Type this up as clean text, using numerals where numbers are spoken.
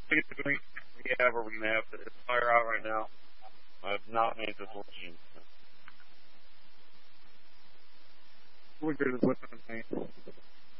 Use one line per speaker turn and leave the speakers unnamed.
biggest drink we have, or we're going to have to fire out right now. I have not made this selection. We're good at listening to me.